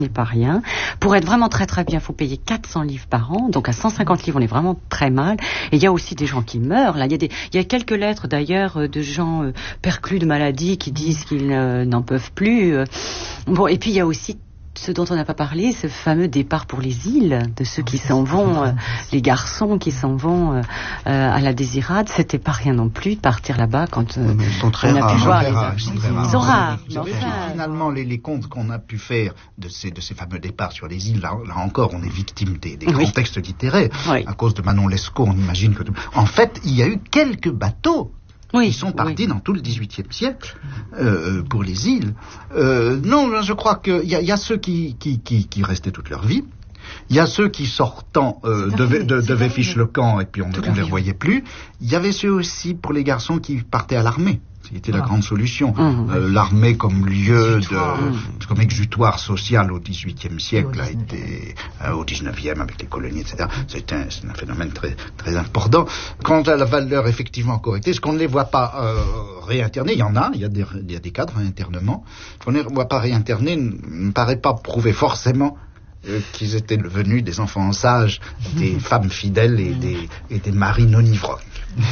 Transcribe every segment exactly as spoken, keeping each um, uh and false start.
pas rien. Pour être vraiment très très bien, il faut payer quatre cents livres par an. Donc à cent cinquante livres, on est vraiment très mal. Et il y a aussi des gens qui meurent. Là, il y a des, il y a quelques lettres d'ailleurs de gens euh, perclus de maladies qui disent qu'ils euh, n'en peuvent plus. Bon, et puis il y a aussi ce dont on n'a pas parlé, ce fameux départ pour les îles, de ceux qui s'en vont, euh, les garçons qui s'en vont euh, euh, à la Désirade, c'était pas rien non plus de partir là-bas quand euh, ils sont très on a rares, pu voir très les rares, archives. très rares. Ils sont rares. Vous savez, enfin, finalement, les, les comptes qu'on a pu faire de ces, de ces fameux départs sur les îles, là, là encore, on est victime des, des oui. grands textes littéraires. Oui. À cause de Manon Lescaut, on imagine que... En fait, il y a eu quelques bateaux oui, qui sont partis oui. dans tout le dix-huitième siècle euh, pour les îles. Euh, non, je crois qu'il y, y a ceux qui, qui, qui, qui restaient toute leur vie. Il y a ceux qui, sortant, euh, devaient, de, devaient ficher le camp et puis on ne les revoyait plus. Il y avait ceux aussi, pour les garçons, qui partaient à l'armée. C'était ah. la grande solution. Mmh, euh, oui. L'armée comme lieu exutoire, de, mmh. comme exutoire social au dix-huitième siècle a été, euh, au dix-neuvième avec les colonies, et cetera. C'est un, c'est un phénomène très, très important. Quant à la valeur effectivement correcte, est-ce qu'on ne les voit pas euh, réinternés? Il y en a, il y a des, il y a des cas de réinternement. Qu'on ne les voit pas réinternés ne me paraît pas prouver forcément Euh, qu'ils étaient devenus des enfants sages, des femmes fidèles et des, et des maris non ivrognes.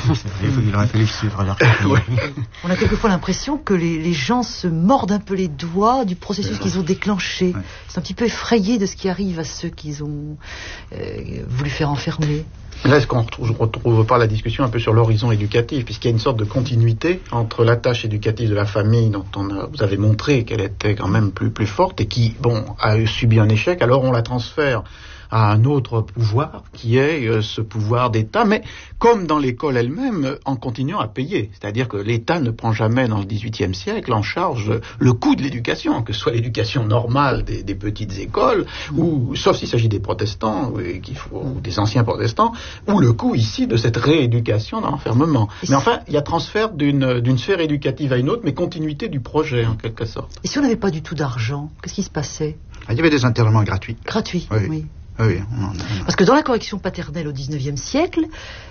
Il aurait fallu suivre leur ouais. On a quelquefois l'impression que les, les gens se mordent un peu les doigts du processus ouais. qu'ils ont déclenché. Ouais. C'est un petit peu effrayé de ce qui arrive à ceux qu'ils ont euh, voulu faire enfermer. Là, est-ce qu'on ne retrouve pas la discussion un peu sur l'horizon éducatif, puisqu'il y a une sorte de continuité entre la tâche éducative de la famille, dont on a, vous avez montré qu'elle était quand même plus, plus forte, et qui, bon, a subi un échec, alors on la transfère à un autre pouvoir, qui est euh, ce pouvoir d'État, mais comme dans l'école elle-même, euh, en continuant à payer. C'est-à-dire que l'État ne prend jamais, dans le dix-huitième siècle, en charge euh, le coût de l'éducation, que ce soit l'éducation normale des, des petites écoles, mmh. ou, sauf s'il s'agit des protestants, ou, qu'il faut, ou des anciens protestants, ou le coût ici de cette rééducation dans l'enfermement. Mais enfin, il y a transfert d'une, d'une sphère éducative à une autre, mais continuité du projet, en quelque sorte. Et si on n'avait pas du tout d'argent, qu'est-ce qui se passait? Il y avait des internements gratuits. Gratuits, oui. oui. Oui, on en a... Parce que dans la correction paternelle au dix-neuvième siècle,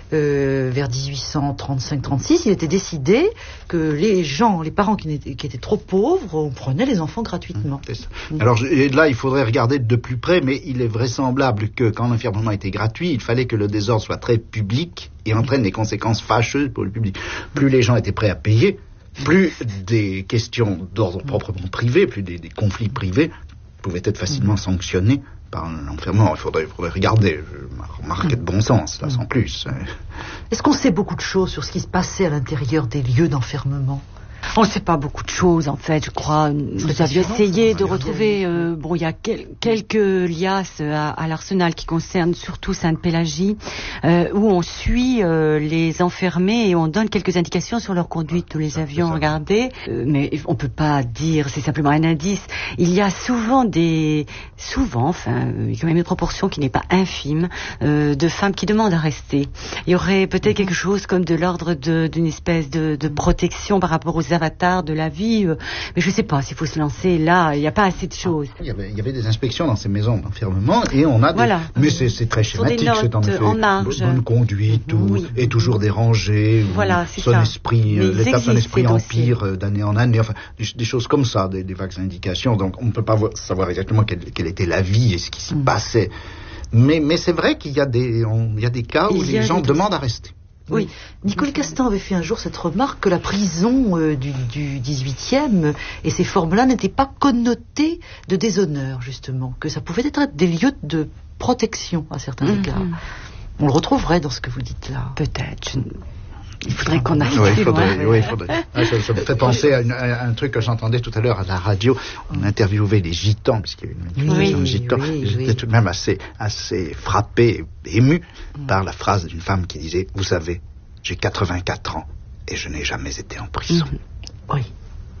euh, vers dix-huit cent trente-cinq trente-six, il était décidé que les gens, les parents qui étaient, qui étaient trop pauvres, on prenait les enfants gratuitement. C'est ça. Mmh. Alors et là, il faudrait regarder de plus près, mais il est vraisemblable que quand l'enfermement était gratuit, il fallait que le désordre soit très public et entraîne des conséquences fâcheuses pour le public. Plus les gens étaient prêts à payer, plus des questions d'ordre proprement privé, plus des, des conflits privés pouvaient être facilement mmh. sanctionnés par l'enfermement. Il faudrait, il faudrait regarder, remarquer de bon sens, là, sans plus. Est-ce qu'on sait beaucoup de choses sur ce qui se passait à l'intérieur des lieux d'enfermement? On ne sait pas beaucoup de choses, en fait, je crois. Nous avions essayé de retrouver... Euh, bon, il y a quel, quelques liasses à, à l'Arsenal qui concernent surtout Sainte-Pélagie, euh, où on suit euh, les enfermés et on donne quelques indications sur leur conduite. Nous les avions regardées, euh, mais on ne peut pas dire, c'est simplement un indice. Il y a souvent des... Souvent, enfin, il y a quand même une proportion qui n'est pas infime, euh, de femmes qui demandent à rester. Il y aurait peut-être quelque chose comme de l'ordre de, d'une espèce de, de protection par rapport aux avatars de la vie, euh, mais je ne sais pas s'il faut se lancer là, il n'y a pas assez de choses. Il y avait, il y avait des inspections dans ces maisons d'enfermement et on a des... Voilà. Mais c'est, c'est très schématique, c'est en effet en marge. Bonne conduite, ou, oui. et toujours dérangé, voilà, c'est son ça. esprit, mais l'état de son esprit empire dossiers. d'année en année, enfin des, des choses comme ça, des, des vagues indications, donc on ne peut pas voir, savoir exactement quelle, quelle était la vie et ce qui s'y mm. passait. Mais, mais c'est vrai qu'il y a des, on, il y a des cas où les gens demandent à rester. Oui. Nicolas Castan avait fait un jour cette remarque que la prison euh, du, du dix-huitième et ces formes-là n'étaient pas connotées de déshonneur, justement, que ça pouvait être des lieux de protection à certains mm-hmm. égards. On le retrouverait dans ce que vous dites là. Peut-être. Je... Il faudrait qu'on aille oui, plus faudrait, loin. Oui, il faudrait. Ah, ça, ça me fait penser à, une, à un truc que j'entendais tout à l'heure à la radio. On interviewait les gitans, puisqu'il y avait une manifestation oui, de gitans. Oui, J'étais oui. tout de même assez, assez frappé, ému mm. par la phrase d'une femme qui disait « Vous savez, j'ai quatre-vingt-quatre ans et je n'ai jamais été en prison. Mm-hmm. » Oui.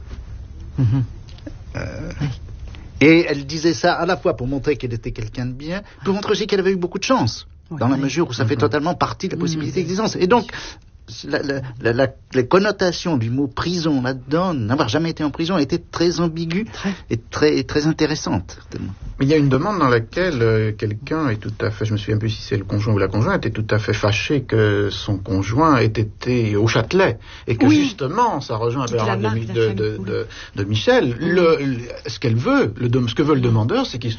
Mm-hmm. Euh, oui. Et elle disait ça à la fois pour montrer qu'elle était quelqu'un de bien, pour montrer aussi qu'elle avait eu beaucoup de chance, oui, dans la oui. mesure où ça fait mm-hmm. totalement partie de la possibilité mm-hmm. d'existence. Et donc, la, la, la, la, les connotations du mot prison là-dedans, n'avoir jamais été en prison, étaient très ambiguës et très, très intéressantes, certainement. Mais il y a une demande dans laquelle euh, quelqu'un est tout à fait, je me souviens plus si c'est le conjoint ou la conjointe, est tout à fait fâché que son conjoint ait été au Châtelet. Et que oui. justement, ça rejoint un peu la remarque de, de, de, de, de Michel, oui. le, le, ce qu'elle veut, le, ce que veut le demandeur, c'est qu'il